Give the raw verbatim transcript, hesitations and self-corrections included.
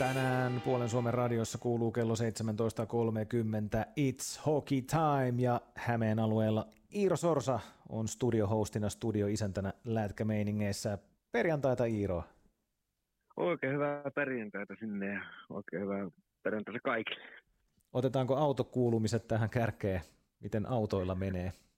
Tänään Puolen Suomen radiossa kuuluu kello seitsemäntoista kolmekymmentä It's Hockey Time ja Hämeen alueella Iiro Sorsa on studiohostina, studioisäntänä lätkämeiningeissä. Perjantaita Iiro. Oikein hyvää perjantaita sinne ja oikein hyvää perjantaita kaikille. Otetaanko autokuulumiset tähän kärkeen? Miten autoilla menee?